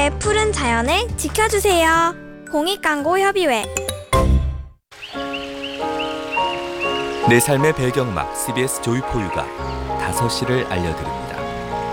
우리의 푸른 자연을 지켜주세요. 공익광고협의회. 내 삶의 배경막 CBS 조이포유가 5시를 알려드립니다.